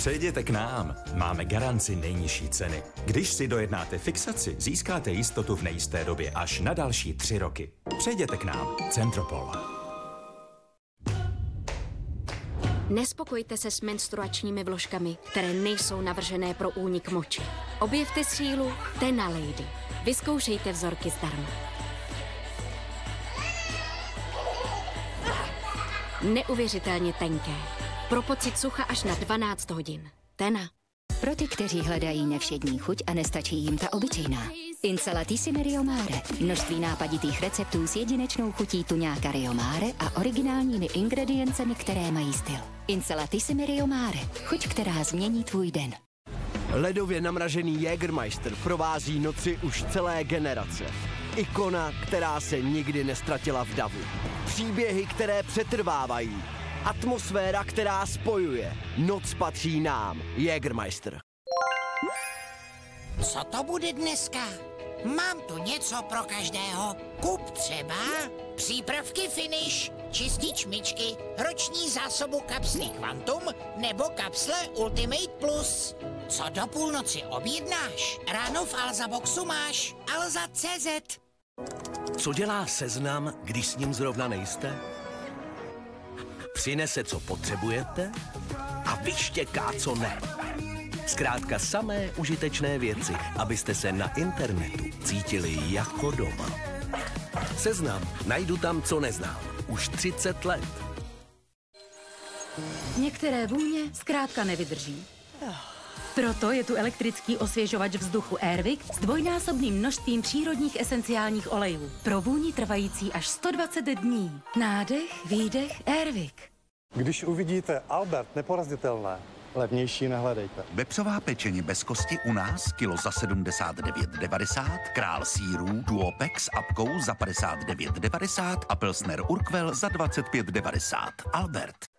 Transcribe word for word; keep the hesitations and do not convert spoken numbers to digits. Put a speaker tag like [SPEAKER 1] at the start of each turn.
[SPEAKER 1] Přejděte k nám. Máme garanci nejnižší ceny. Když si dojednáte fixaci, získáte jistotu v nejisté době až na další tři roky. Přejděte k nám. Centropol.
[SPEAKER 2] Nespokojte se s menstruačními vložkami, které nejsou navržené pro únik moči. Objevte sílu Tena Lady. Vyzkoušejte vzorky zdarma. Neuvěřitelně tenké. Pro pocit sucha až na dvanáct hodin. Tena.
[SPEAKER 3] Pro ty, kteří hledají nevšední chuť a nestačí jim ta obyčejná. Insalatissime Rio Mare. Množství nápaditých receptů s jedinečnou chutí tuňáka Rio Mare a originálními ingrediencemi, které mají styl. Insalatissime Rio Mare. Chuť, která změní tvůj den.
[SPEAKER 4] Ledově namražený Jägermeister provází noci už celé generace. Ikona, která se nikdy nestratila v davu. Příběhy, které přetrvávají. Atmosféra, která spojuje. Noc patří nám. Jägermeister.
[SPEAKER 5] Co to bude dneska? Mám tu něco pro každého. Kup třeba přípravky Finish, čistič myčky, roční zásobu kapslí Quantum nebo kapsle Ultimate Plus. Co do půlnoci objednáš? Ráno v Alza Boxu máš Alza tečka cé zet.
[SPEAKER 4] Co dělá Seznam, když s ním zrovna nejste? Přinese, co potřebujete a vyštěká, co ne. Zkrátka samé užitečné věci, abyste se na internetu cítili jako doma. Seznam. Najdu tam, co neznám. Už třicet let.
[SPEAKER 6] Některé vůně zkrátka nevydrží. Proto je tu elektrický osvěžovač vzduchu Airwick s dvojnásobným množstvím přírodních esenciálních olejů. Pro vůni trvající až sto dvacet dní. Nádech, výdech, Airwick.
[SPEAKER 7] Když uvidíte Albert neporazitelné, levnější nehledejte.
[SPEAKER 8] Vepřová pečení bez kosti u nás kilo za sedmdesát devět devadesát, král sýrů Duopex s apkou za padesát devět devadesát a Pilsner Urquell za dvacet pět devadesát. Albert.